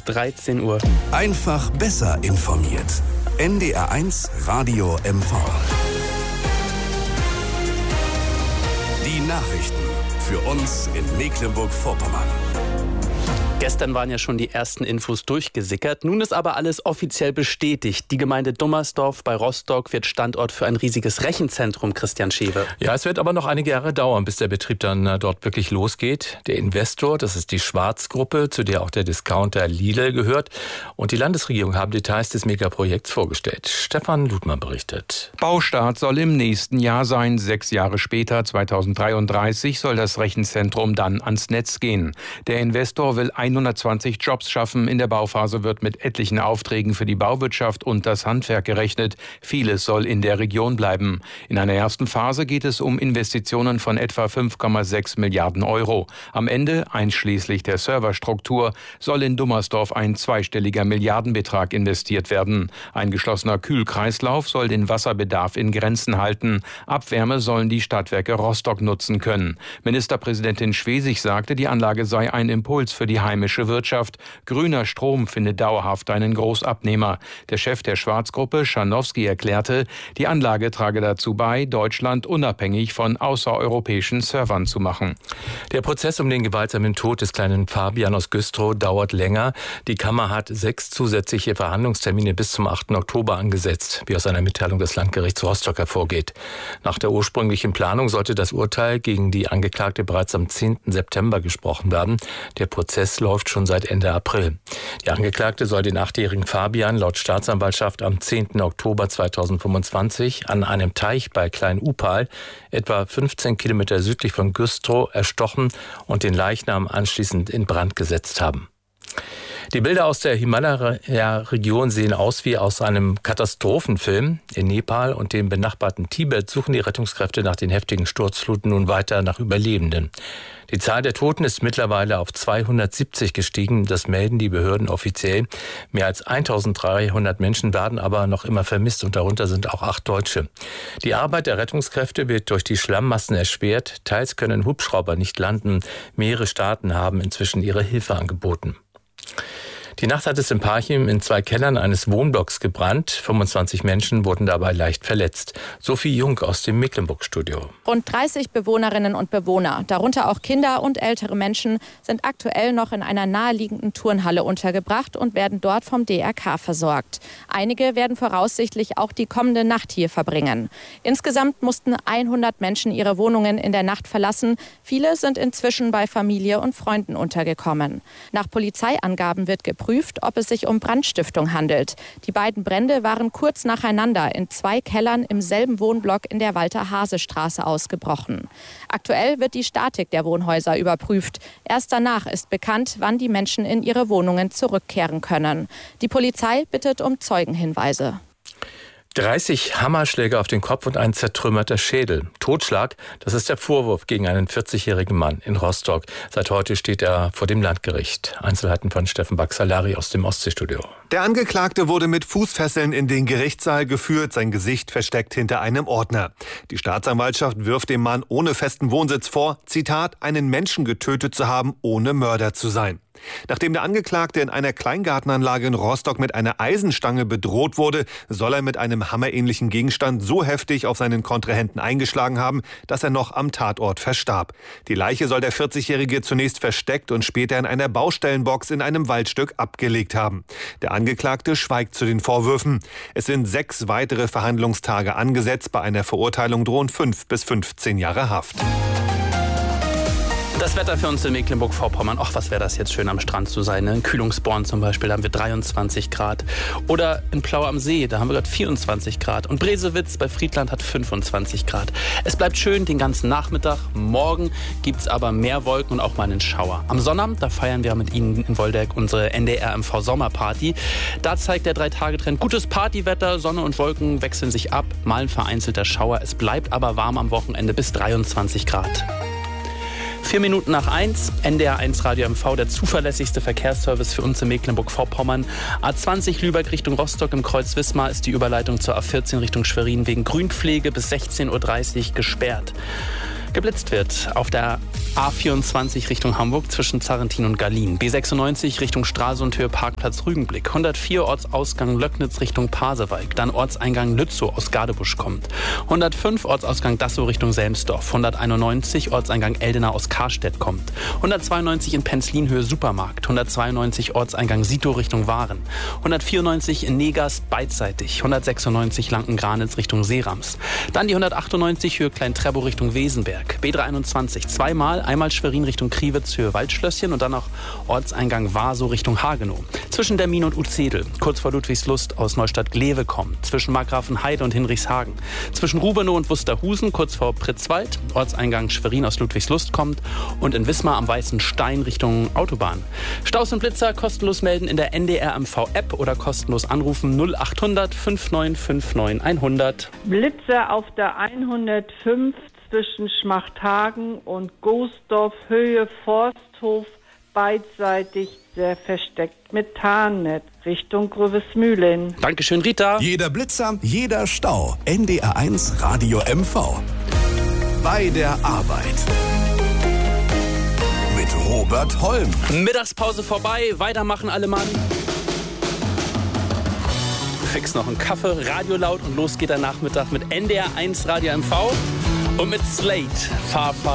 13 Uhr. Einfach besser informiert. NDR1 Radio MV. Die Nachrichten für uns in Mecklenburg-Vorpommern. Gestern waren ja schon die ersten Infos durchgesickert. Nun ist aber alles offiziell bestätigt. Die Gemeinde Dummersdorf bei Rostock wird Standort für ein riesiges Rechenzentrum, Christian Schewe. Ja, es wird aber noch einige Jahre dauern, bis der Betrieb dann dort wirklich losgeht. Der Investor, das ist die Schwarz-Gruppe, zu der auch der Discounter Lidl gehört. Und die Landesregierung haben Details des Megaprojekts vorgestellt. Stefan Ludmann berichtet. Baustart soll im nächsten Jahr sein. 6 Jahre später, 2033, soll das Rechenzentrum dann ans Netz gehen. Der Investor will 120 Jobs schaffen. In der Bauphase wird mit etlichen Aufträgen für die Bauwirtschaft und das Handwerk gerechnet. Vieles soll in der Region bleiben. In einer ersten Phase geht es um Investitionen von etwa 5,6 Milliarden Euro. Am Ende, einschließlich der Serverstruktur, soll in Dummersdorf ein zweistelliger Milliardenbetrag investiert werden. Ein geschlossener Kühlkreislauf soll den Wasserbedarf in Grenzen halten. Abwärme sollen die Stadtwerke Rostock nutzen können. Ministerpräsidentin Schwesig sagte, die Anlage sei ein Impuls für die heimische Wirtschaft. Grüner Strom findet dauerhaft einen Großabnehmer. Der Chef der Schwarz-Gruppe, Scharnowski, erklärte, die Anlage trage dazu bei, Deutschland unabhängig von außereuropäischen Servern zu machen. Der Prozess um den gewaltsamen Tod des kleinen Fabian aus Güstrow dauert länger. Die Kammer hat 6 zusätzliche Verhandlungstermine bis zum 8. Oktober angesetzt, wie aus einer Mitteilung des Landgerichts Rostock hervorgeht. Nach der ursprünglichen Planung sollte das Urteil gegen die Angeklagte bereits am 10. September gesprochen werden. Der Prozess läuft schon seit Ende April. Die Angeklagte soll den 8-jährigen Fabian laut Staatsanwaltschaft am 10. Oktober 2025 an einem Teich bei Klein-Upal, etwa 15 Kilometer südlich von Güstrow, erstochen und den Leichnam anschließend in Brand gesetzt haben. Die Bilder aus der Himalaya-Region sehen aus wie aus einem Katastrophenfilm. In Nepal und dem benachbarten Tibet suchen die Rettungskräfte nach den heftigen Sturzfluten nun weiter nach Überlebenden. Die Zahl der Toten ist mittlerweile auf 270 gestiegen. Das melden die Behörden offiziell. Mehr als 1300 Menschen werden aber noch immer vermisst und darunter sind auch 8 Deutsche. Die Arbeit der Rettungskräfte wird durch die Schlammmassen erschwert. Teils können Hubschrauber nicht landen. Mehrere Staaten haben inzwischen ihre Hilfe angeboten. Die Nacht hat es in Parchim in 2 Kellern eines Wohnblocks gebrannt. 25 Menschen wurden dabei leicht verletzt. Sophie Jung aus dem Mecklenburg-Studio. Rund 30 Bewohnerinnen und Bewohner, darunter auch Kinder und ältere Menschen, sind aktuell noch in einer naheliegenden Turnhalle untergebracht und werden dort vom DRK versorgt. Einige werden voraussichtlich auch die kommende Nacht hier verbringen. Insgesamt mussten 100 Menschen ihre Wohnungen in der Nacht verlassen. Viele sind inzwischen bei Familie und Freunden untergekommen. Nach Polizeiangaben wird geprüft, ob es sich um Brandstiftung handelt. Die beiden Brände waren kurz nacheinander in 2 Kellern im selben Wohnblock in der Walter-Hase-Straße ausgebrochen. Aktuell wird die Statik der Wohnhäuser überprüft. Erst danach ist bekannt, wann die Menschen in ihre Wohnungen zurückkehren können. Die Polizei bittet um Zeugenhinweise. 30 Hammerschläge auf den Kopf und ein zertrümmerter Schädel. Totschlag, das ist der Vorwurf gegen einen 40-jährigen Mann in Rostock. Seit heute steht er vor dem Landgericht. Einzelheiten von Steffen Baxalari aus dem Ostseestudio. Der Angeklagte wurde mit Fußfesseln in den Gerichtssaal geführt, sein Gesicht versteckt hinter einem Ordner. Die Staatsanwaltschaft wirft dem Mann ohne festen Wohnsitz vor, Zitat, einen Menschen getötet zu haben, ohne Mörder zu sein. Nachdem der Angeklagte in einer Kleingartenanlage in Rostock mit einer Eisenstange bedroht wurde, soll er mit einem hammerähnlichen Gegenstand so heftig auf seinen Kontrahenten eingeschlagen haben, dass er noch am Tatort verstarb. Die Leiche soll der 40-Jährige zunächst versteckt und später in einer Baustellenbox in einem Waldstück abgelegt haben. Der Angeklagte schweigt zu den Vorwürfen. Es sind 6 weitere Verhandlungstage angesetzt. Bei einer Verurteilung drohen 5 bis 15 Jahre Haft. Das Wetter für uns in Mecklenburg-Vorpommern. Ach, was wäre das jetzt schön am Strand zu sein. Ne? In Kühlungsborn zum Beispiel, da haben wir 23 Grad. Oder in Plau am See, da haben wir gerade 24 Grad. Und Bresewitz bei Friedland hat 25 Grad. Es bleibt schön den ganzen Nachmittag. Morgen gibt es aber mehr Wolken und auch mal einen Schauer. Am Sonnabend, da feiern wir mit Ihnen in Woldeck unsere NDR-MV-Sommerparty. Da zeigt der 3-Tage-Trend gutes Partywetter. Sonne und Wolken wechseln sich ab. Mal ein vereinzelter Schauer. Es bleibt aber warm am Wochenende bis 23 Grad. 4 Minuten nach 1, NDR1 Radio MV, der zuverlässigste Verkehrsservice für uns in Mecklenburg-Vorpommern. A20 Lübeck Richtung Rostock im Kreuz Wismar ist die Überleitung zur A14 Richtung Schwerin wegen Grünpflege bis 16:30 Uhr gesperrt. geblitzt wird. Auf der A24 Richtung Hamburg zwischen Zarrentin und Gallien. B96 Richtung Stralsundhöhe Parkplatz Rügenblick. 104 Ortsausgang Löcknitz Richtung Pasewalk. Dann Ortseingang Lützow aus Gadebusch kommt. 105 Ortsausgang Dassow Richtung Selmsdorf. 191 Ortseingang Eldena aus Karstedt kommt. 192 in Penzlinhöhe Supermarkt. 192 Ortseingang Sito Richtung Waren. 194 in Negast beidseitig. 196 Lanken-Granitz Richtung Seerams. Dann die 198 Höhe Klein-Trebow Richtung Wesenberg. B321 zweimal, einmal Schwerin Richtung Kriwitz Höhe Waldschlösschen und dann noch Ortseingang Warsow Richtung Hagenow. Zwischen Dermin und Utzedel, kurz vor Ludwigslust aus Neustadt-Glewe kommt. Zwischen Markgrafenheide und Hinrichshagen. Zwischen Rubenow und Wusterhusen, kurz vor Pritzwald. Ortseingang Schwerin aus Ludwigslust kommt. Und in Wismar am Weißen Stein Richtung Autobahn. Staus und Blitzer kostenlos melden in der NDR MV-App oder kostenlos anrufen 0800 5959 100. Blitzer auf der 105 zwischen Schmachthagen und Goosdorf, Höhe Forsthof, beidseitig sehr versteckt mit Tarnnetz Richtung Grövesmühlen. Dankeschön, Rita. Jeder Blitzer, jeder Stau. NDR1 Radio MV. Bei der Arbeit. Mit Robert Holm. Mittagspause vorbei, weitermachen alle Mann. Fix noch einen Kaffee, Radio laut und los geht der Nachmittag mit NDR1 Radio MV und mit Slate. Far, far